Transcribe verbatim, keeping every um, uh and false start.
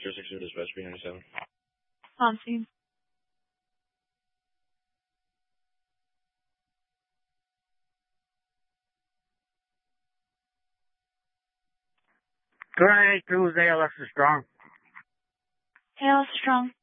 zero six two dispatch, B ninety-seven. On scene. two nine eight two is A L S is strong. A L S is strong.